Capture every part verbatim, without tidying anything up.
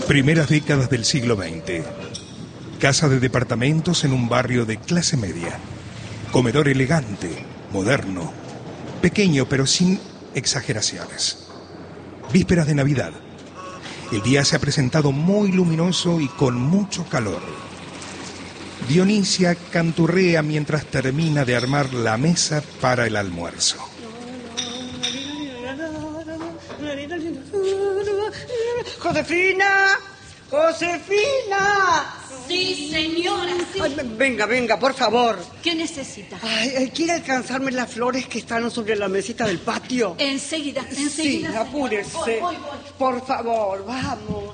Primeras décadas del siglo veinte. Casa de departamentos en un barrio de clase media. Comedor elegante, moderno, pequeño pero sin exageraciones. Vísperas de Navidad. El día se ha presentado muy luminoso y con mucho calor. Dionisia canturrea mientras termina de armar la mesa para el almuerzo. ¡Josefina! ¡Josefina! Sí, señora, sí. Ay, venga, venga, por favor. ¿Qué necesita? Ay, ay, ¿quiere alcanzarme las flores que están sobre la mesita del patio? Enseguida, enseguida. Sí, señora. apúrese. Voy, voy, voy. Por favor, vamos.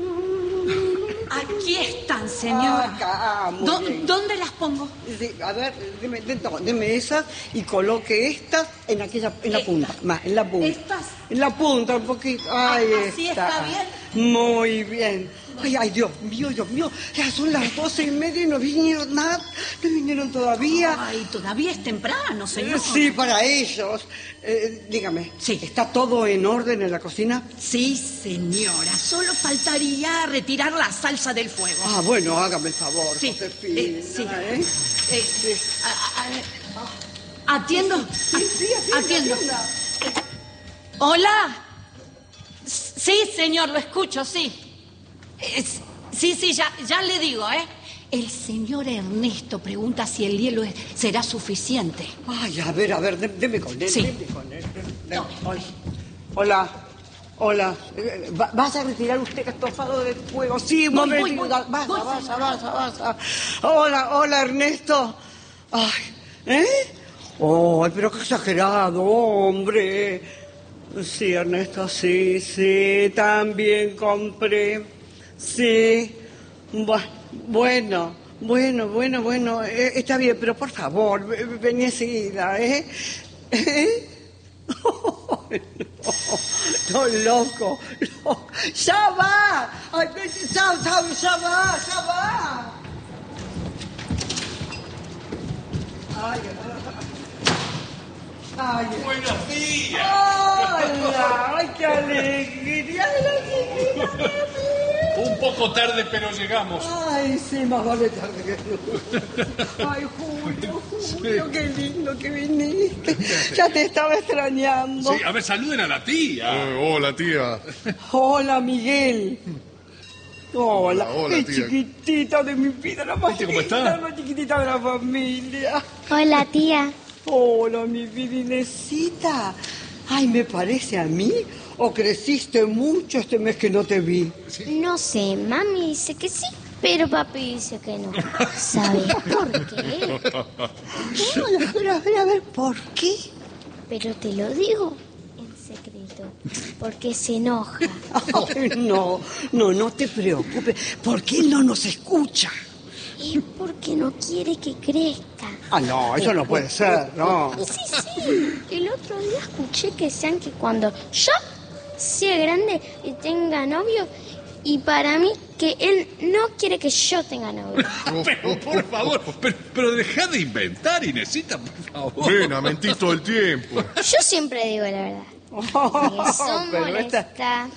Aquí están, señora. Acá, muy ¿Dó- bien. ¿Dónde las pongo? Sí, a ver, deme, deme- deme esas y coloque estas en aquella, en la Esta. punta, más, en la punta. ¿Estas? En la punta, un poquito. Ahí ¿Así está. está bien? Muy bien. Ay, ay, Dios mío, Dios mío. Ya son las doce y media y no vinieron nada. No vinieron todavía. Ay, todavía es temprano, señor. Sí, para ellos. Eh, dígame, Sí. ¿está todo en orden en la cocina? Sí, señora. Solo faltaría retirar la salsa del fuego. Ah, bueno, hágame el favor, Sí, Josefina. eh, sí. ¿eh? Eh, a- a- a- ¿Atiendo? Sí, sí, atienda, Atiendo. atienda. ¿Hola? Sí, señor, lo escucho, sí. Es- sí, sí, ya, ya le digo, ¿eh? El señor Ernesto pregunta si el hielo es- será suficiente. Ay, a ver, a ver, dé- deme con él, Sí. deme con él. deme- No. Hola, hola, hola. Eh, va- ¿Vas a retirar usted el estofado del fuego? Sí, un Voy, momentito. voy, voy. Basta, Voy, basta, señora. basta, basta. Hola, hola, Ernesto. Ay, ¿eh? Ay, pero qué exagerado, hombre. Sí, Ernesto, sí, sí, también compré. Sí. Bu- Bueno, bueno, bueno, bueno, eh, está bien, pero por favor, ve- ve- vení enseguida, ¿eh? ¿Eh? Ay, no, no, loco, loco. ¡Ya va! Ay, ve- ya, ya, ya va, ya va. Ay, ay, ay. Buenos días. ¡Hola! ¡Ay, qué alegría! Un poco tarde, pero llegamos. Ay, sí, más vale tarde que nunca. Ay, Julio, Julio, qué lindo que viniste. Ya te estaba extrañando. Sí, a ver, saluden a la tía. Eh, hola, tía. Hola, Miguel. Hola, Hola, hola, qué tía. chiquitita de mi vida, la más ¿Viste cómo linda, está? la más chiquitita de la familia. Hola, tía. Hola, mi vida Inesita. Ay, me parece a mí, o creciste mucho este mes que no te vi. No sé, mami dice que sí, pero papi dice que no. ¿Sabes por qué? Ay, a ver, a ver, a ver, ¿por qué? Pero te lo digo en secreto, porque se enoja. Ay, no, no, no te preocupes, porque él no nos escucha. Es porque no quiere que crezca. Ah, no, eso no puede ser, no. Sí, sí. El otro día escuché que sean que cuando yo sea grande y tenga novio, y para mí que él no quiere que yo tenga novio. Pero, por favor, pero, pero dejá de inventar, Inesita, por favor. Ven a mentir todo el tiempo. Yo siempre digo la verdad. Eso Pero esta, molesta.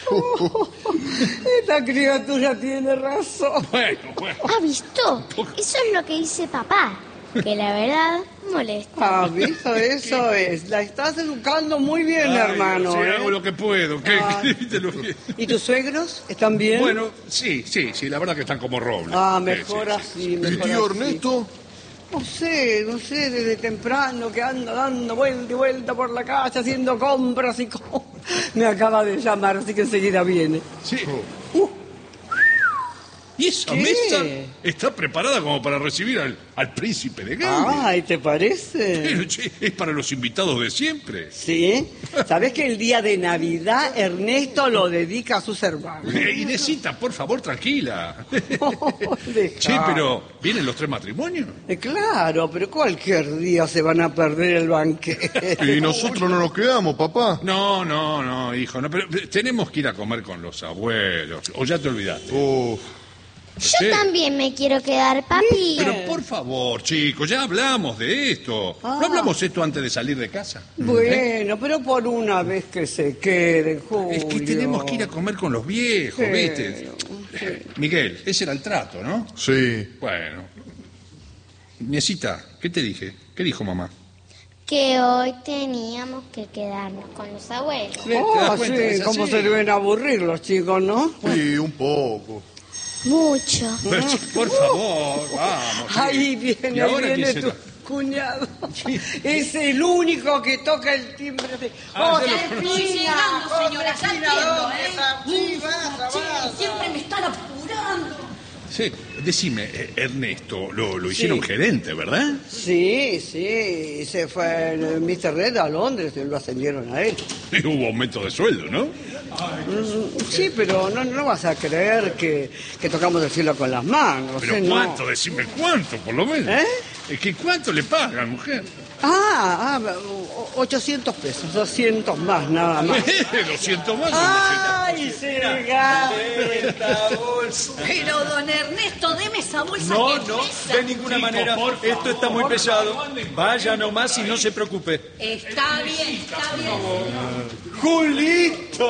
esta criatura tiene razón. Bueno, bueno. ¿Ha visto? Eso es lo que dice papá. Que la verdad molesta. Ah, visto, eso es. La estás educando muy bien, Ay, hermano. Sí, ¿eh? hago lo que puedo. ¿Qué? Ay. Te lo- ¿Y tus suegros están bien? Bueno, sí, sí, sí, la verdad que están como robles. Ah, Sí, mejor sí, sí. así, ¿Y mejor tío así. Ernesto? No sé, no sé, desde temprano que anda dando vuelta y vuelta por la calle haciendo compras y compras. Me acaba de llamar, así que enseguida viene. Sí. Uh, Y esa ¿Qué? mesa está preparada como para recibir al, al príncipe de Gales. ay, ¿te parece? Pero, che, es para los invitados de siempre. Sí. ¿Sabés que el día de Navidad Ernesto lo dedica a sus hermanos? Eh, Inesita, por favor, tranquila. Dejá. Sí, pero ¿vienen los tres matrimonios? Eh, claro, pero cualquier día se van a perder el banquete. Y nosotros no nos quedamos, papá. No, no, no, hijo, no, pero tenemos que ir a comer con los abuelos. O ya te olvidaste. Uf, Yo Sí. también me quiero quedar, papi. Pero por favor, chicos, ya hablamos de esto. Ah. ¿No hablamos esto antes de salir de casa? Bueno, pero por una vez que se quede, Julio. Es que tenemos que ir a comer con los viejos, Sí, ¿viste? Eh, Miguel, ese era el trato, ¿no? Sí. Bueno. Niesita, ¿qué te dije? ¿Qué dijo mamá? Que hoy teníamos que quedarnos con los abuelos. ¿Te das Ah, cuenta? sí, Es cómo así. se deben aburrir los chicos, ¿no? Sí, un poco. Mucho. Pero, chi- por favor, vamos. sí. Ahí ¿Y viene, ahí ahora viene quién tu será? cuñado. Es el único que toca el timbre. de- Ah, ya Ya estoy llegando, señora, ya entiendo, ¿eh? Sí, basta, Sí, basta. siempre me están apurando. Sí, decime, eh, Ernesto, lo, lo hicieron Sí. gerente, ¿verdad? Sí, sí, se fue el mister Red a Londres y lo ascendieron a él. Y hubo aumento de sueldo, ¿no? Mm, Sí, pero no, no vas a creer que, que tocamos el cielo con las manos. Pero ¿eh? No. ¿cuánto? Decime cuánto, por lo menos. ¿Eh? Es que ¿cuánto le pagan, mujer? Ah, ah, o- ochocientos pesos, doscientos más, nada más. doscientos más. ¡Ay, se gasta! Pero, don Ernesto, deme esa bolsa No, que no, pesa. de ninguna manera. Esto está muy pesado. Vaya nomás y no se preocupe. Está bien, está bien. ¡Julito!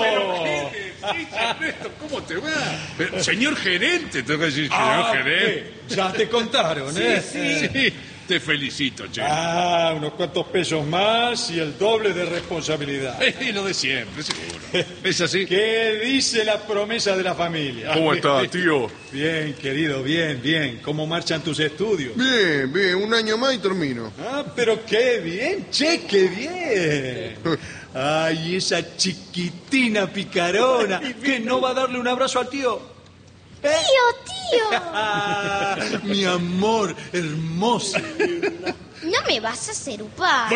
Ernesto, ¿cómo te va? Pero, señor gerente, tengo que decir, señor Ah, gerente. ¿qué? Ya te contaron, ¿eh? Sí, te felicito, che. Ah, unos cuantos pesos más y el doble de responsabilidad. Es lo de siempre, seguro. ¿Es así? ¿Qué dice la promesa de la familia? ¿Cómo está, tío? Bien, querido, bien, bien. ¿Cómo marchan tus estudios? Bien, bien, un año más y termino. Ah, pero qué bien, che, qué bien. Ay, esa chiquitina picarona que no va a darle un abrazo al tío. Tío, tío. Ah, mi amor, hermoso. No me vas a hacer upar.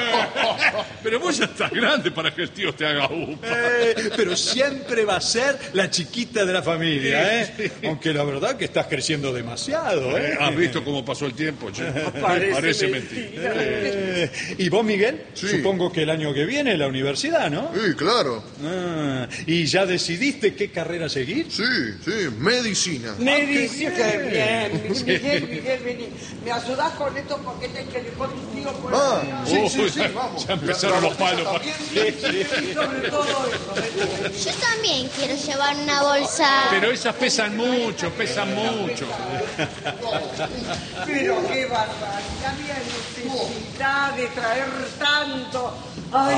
Pero vos ya estás grande para que el tío te haga upa. Eh, pero siempre va a ser la chiquita de la familia, ¿eh? Aunque la verdad que estás creciendo demasiado, ¿eh? ¿Has visto cómo pasó el tiempo, che? Parece Parece mentira. mentira. Eh, ¿Y vos, Miguel? Sí. Supongo que el año que viene la universidad, ¿no? Sí, claro. Ah, ¿y ya decidiste qué carrera seguir? Sí, sí, medicina. Me dice que bien. Miguel, Miguel, vení. ¿Me ayudás con esto porque te que le pone un tío por Ah, arriba? sí, sí, Uy, sí, vamos. ya empezaron los palos. pa- Y sobre todo eso. Yo también quiero llevar una bolsa. Pero esas pesan mucho, pesan mucho. Pero qué barbaridad, había necesidad de traer tanto. Ay,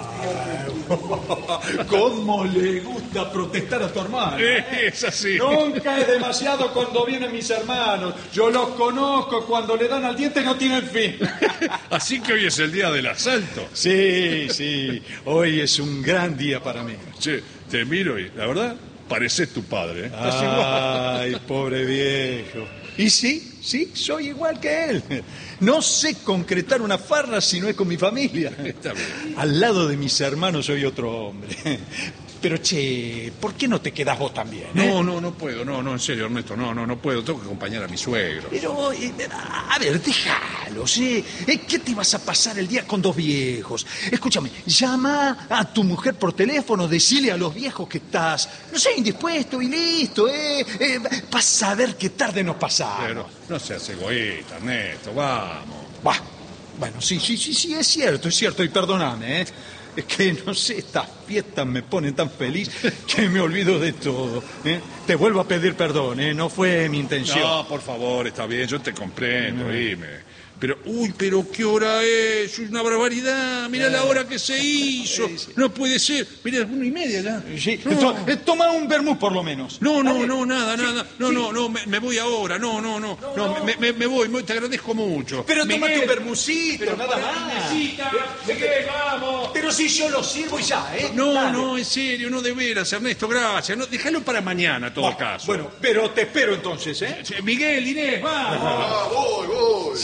¿Cómo le gusta protestar a tu hermano? Es así. Nunca es demasiado cuando vienen mis hermanos. Yo los conozco, cuando le dan al diente no tienen fin. Así que hoy es el día del asalto. Sí, sí, hoy es un gran día para mí. Che, te miro y la verdad, pareces tu padre. ¿eh? Estás igual. Ay, pobre viejo. Y sí, sí, soy igual que él. No sé concretar una farra si no es con mi familia. Está bien. Al lado de mis hermanos soy otro hombre. Pero, che, ¿por qué no te quedas vos también? eh? No, no, no puedo, no, no, en serio, Ernesto, no, no, no puedo, tengo que acompañar a mi suegro. Pero, eh, a ver, déjalo, ¿sí? Eh, ¿Qué te vas a pasar el día con dos viejos? Escúchame, llama a tu mujer por teléfono, decile a los viejos que estás, no sé, indispuesto y listo, ¿eh? eh vas a ver qué tarde nos pasamos. Pero no seas egoísta, Ernesto, vamos. Bah, bueno, sí, sí, sí, sí, es cierto, es cierto, y perdóname, ¿eh? Es que, no sé, estas fiestas me ponen tan feliz que me olvido de todo, ¿eh? Te vuelvo a pedir perdón, ¿eh? No fue mi intención. No, por favor, está bien, yo te comprendo, dime. Pero, uy, pero ¿qué hora es? Es una barbaridad. Mirá la hora que se hizo. No puede ser. Mirá, es una y media ya. Sí, No. to- eh, toma un vermú por lo menos. No, no, no, nada, nada. No, no, no, me, me voy ahora. No, no, no. No, me, me- me voy, me- te agradezco mucho. Pero Miguel, tómate un vermucito, nada más. Miguel, vamos. Pero si yo lo sirvo y ya, ¿eh? No, Dale. no, en serio, no de veras, Ernesto, gracias. No, déjalo para mañana, en todo Bah, caso. Bueno, pero te espero entonces, ¿eh? Che, Miguel, Inés, vamos. Ah, voy, voy.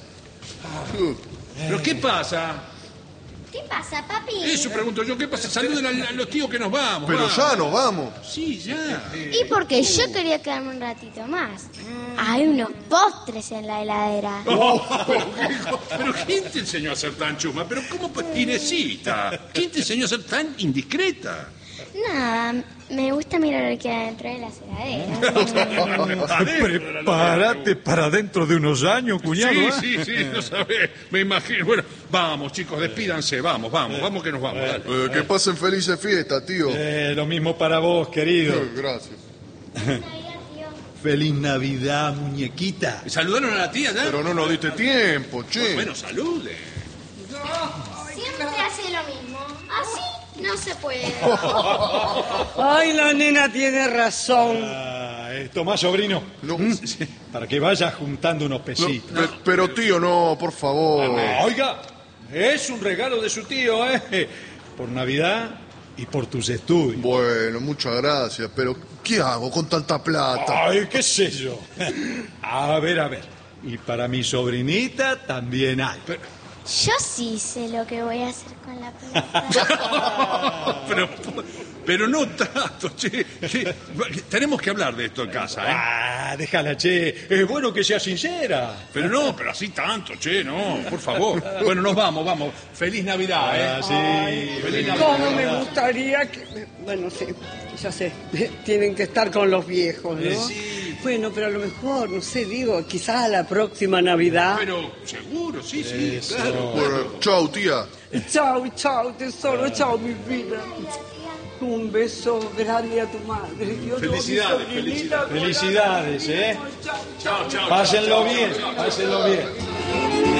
¿Pero qué pasa? ¿Qué pasa, papi? Eso pregunto yo, ¿qué pasa? Saluden a, a los tíos que nos vamos. Pero vamos. ya nos vamos. Sí, ya. Y porque yo quería quedarme un ratito más. Hay unos postres en la heladera. Pero ¿quién te enseñó a ser tan chuma? Pero ¿cómo? pues, Inesita, ¿quién te enseñó a ser tan indiscreta? Nada, me gusta mirar lo que hay dentro de la heladera. Prepárate para dentro de unos años, cuñado. Sí, ¿eh? sí, sí, no sabés, me imagino. Bueno, vamos, chicos, despídanse, vamos, vamos, vamos que nos vamos. Dale. Eh, que pasen felices fiestas, tío. Eh, lo mismo para vos, querido. Eh, Gracias. Feliz Navidad, muñequita. ¿Saludaron a la tía ya? Pero no nos diste tiempo, che. Bueno, salude. Siempre hace lo mismo. Así no se puede. Ay, la nena tiene razón. Ah, eh, tomá, sobrino. No. ¿Mm? Para que vayas juntando unos No, pesitos. pe- pero tío, no, por favor. Ah, oiga, es un regalo de su tío, ¿eh? Por Navidad y por tus estudios. Bueno, muchas gracias, pero ¿qué hago con tanta plata? Ay, qué sé yo. A ver, a ver. Y para mi sobrinita también hay. Yo sí sé lo que voy a hacer con la plata. pero, pero no tanto, che. che. Tenemos que hablar de esto en casa, ¿eh? Ah, déjala, che. Es bueno que sea sincera. Pero no, pero así tanto, che, no, por favor. Bueno, nos vamos, vamos. Feliz Navidad, ¿eh? Ah, sí. Ay, Feliz Navidad. cómo me gustaría que... Bueno, sí, ya sé, tienen que estar con los viejos, ¿no? Eh, sí. Bueno, pero a lo mejor, no sé, digo, quizás a la próxima Navidad. Pero seguro, sí, sí, Eso. claro. Bueno, chau, tía. Chao, chao, tesoro, chao, mi vida. Un beso grande a tu madre. Yo no, mi Felicidades, sobrinita, Felicidades, ¿eh? Chao, Chao, chao. Pásenlo chao, bien, chao, chao. pásenlo bien.